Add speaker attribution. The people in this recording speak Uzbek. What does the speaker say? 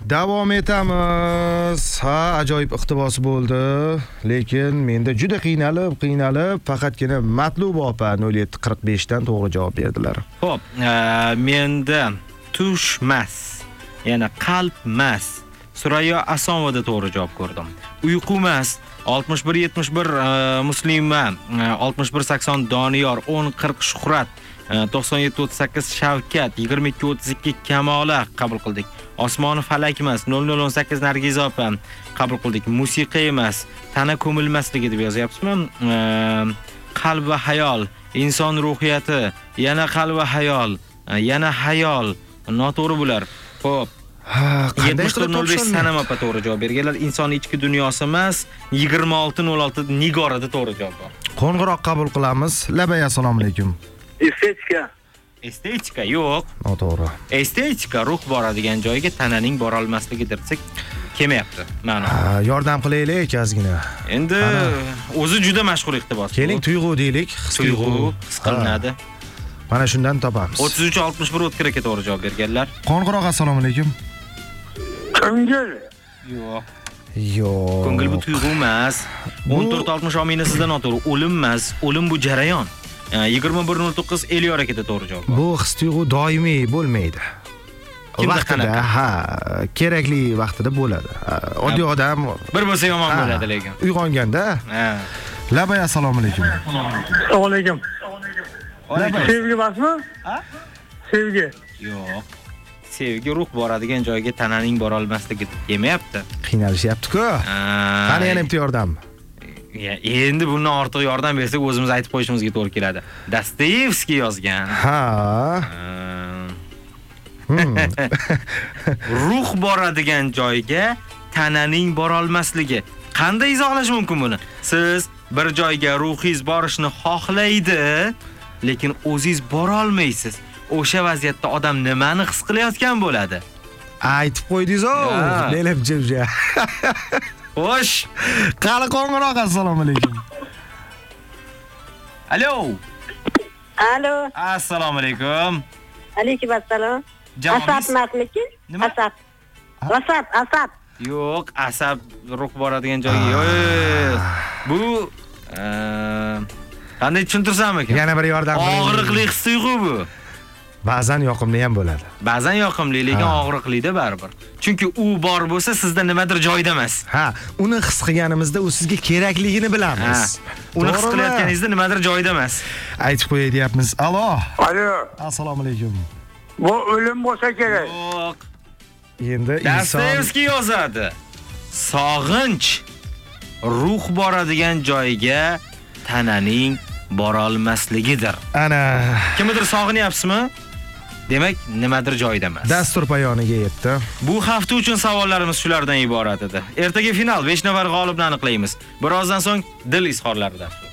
Speaker 1: Davom etamiz. Ha, ajoyib iqtibos bo'ldi, lekin menda juda qiynalib, faqatgina Matlub opa 0745 dan to'g'ri javob berdilar.
Speaker 2: Xo'p, menda tushmas, yana qalbmas. Surayyo Asomovda to'g'ri javob ko'rdim. Uyqumas 61-71 Muslima, 61-80 Doniyor, 10-40 Shuhrat, 97-38 Shavkat, 22-32 Kamola qabul qildik. Osmoni falak emas, 0018 Nargiza opa qabul qildik. Musiqa emas, tana ko'milmasligi deb yozyapsizmi? Qalb va hayol, inson ruhiyati, yana qalb va hayol, yana hayol. Noto'g'ri bular. Xo'p.
Speaker 1: Qanday
Speaker 2: 74-05 Sanam opa to'g'ri javob berganlar. Inson ichki dunyosi emas, 26-06 Nigorada to'g'ri javob bor.
Speaker 1: Qo'ng'iroq qabul qilamiz. Labay, assalomu alaykum.
Speaker 2: Estetika yo'q.
Speaker 1: Noto'g'ri.
Speaker 2: Estetika ruh boradigan joyga tananing bora olmasligi debsak kelmayapti. Ma'no.
Speaker 1: Yordam qilaylik ozgina.
Speaker 2: Endi o'zi juda mashhur iqtibos.
Speaker 1: Keling, tuyg'u deylik.
Speaker 2: Tuyg'u his qilinadi.
Speaker 1: Mana shundan topamiz.
Speaker 2: 33-61 O'tkir aka to'g'ri javob berganlar.
Speaker 1: Qo'ng'iroq, assalomu alaykum.
Speaker 3: Ko'ngil.
Speaker 2: Yo'q.
Speaker 1: Yo'q.
Speaker 2: Ko'ngil bu tuyg'u emas. 14-60 Omina sizdan noto'g'ri. O'lim emas. O'lim bu jarayon. 21-09 Elyor akada to'g'ri javob.
Speaker 1: Bu his tuyg'u doimiy bo'lmaydi. Vaqtida, kerakli vaqtida bo'ladi. Oddiy odam
Speaker 2: bir bo'lsa yomon bo'ladi lekin.
Speaker 1: Uyg'onganda. Labay, assalomu alaykum.
Speaker 3: Assalomu alaykum. Sevgi emasmi? Sevgi.
Speaker 2: Yo'q. Sevgi ruh boradigan joyga tananing bora olmasligi demayapti.
Speaker 1: Qiynalishyapti-ku. Qani yana bitta yordam.
Speaker 2: Endi bundan ortiq yordam bersak o'zimiz aytib qo'yishimizga to'g'ri keladi. Dostoyevskiy yozgan. Ruh boradigan joyga tananing bora olmasligi. Qanday izohlash mumkin buni? Siz bir joyga ruhingiz borishni xohlaydi, lekin o'zingiz bora olmaysiz. O'sha vaziyatda odam nimani his qilayotgan bo'ladi?
Speaker 1: Aytib qo'ydingiz-ku, lelab jibja.
Speaker 2: Xo'sh,
Speaker 1: qani qo'ng'iroq, assalomu alaykum.
Speaker 2: Alo.
Speaker 4: Alo.
Speaker 2: Assalomu alaykum.
Speaker 4: Alaykum assalom. Asabmasmiki? Asab. Asab.
Speaker 2: Yo'q, asab ruh boradigan joyga yo'q. Bu qanday tushuntirsam ekan?
Speaker 1: Yana bir yordam bering.
Speaker 2: Og'riqli his-tuyg'u bu.
Speaker 1: Ba'zan yoqimli ham bo'ladi.
Speaker 2: Ba'zan yoqimli, lekin og'riqli-da baribir. Chunki u bor bo'lsa, sizda nimadir joyida emas.
Speaker 1: Uni his qilganimizda u sizga kerakligini bilamiz.
Speaker 2: Uni his qilayotganingizda nimadir joyida emas.
Speaker 1: Aytib qo'yay deyapmiz. Alo. Assalomu alaykum.
Speaker 3: Bu o'lim bo'lsa kerak.
Speaker 2: Yo'q.
Speaker 1: Endi
Speaker 2: Dostoyevskiy yozadi. Sog'inch ruh boradigan joyga tananing bora olmasligidir.
Speaker 1: Ana.
Speaker 2: Kimdir sog'inyapsizmi? Demak, nimadir joyida emas.
Speaker 1: Dastur poyoniga yetdi.
Speaker 2: Bu hafta uchun savollarimiz shulardan iborat edi. Ertaga final 5 nafar g'olibni aniqlaymiz. Birozdan so'ng dil izhorlaridan.